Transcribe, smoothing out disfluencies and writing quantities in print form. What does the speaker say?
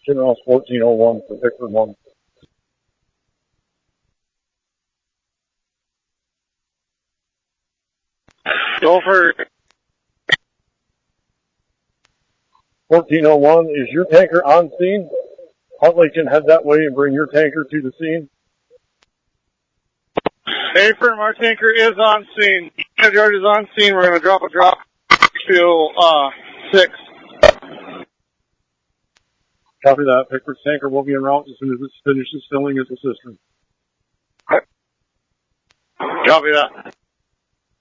General 1401 for Victor 1. Go for 1401, is your tanker on scene? Huntley can head that way and bring your tanker to the scene. A firm, our tanker is on scene. George is on scene. We're going to drop to 6. Copy that. Pickford's tanker will be en route as soon as it finishes filling at the cistern. Copy that.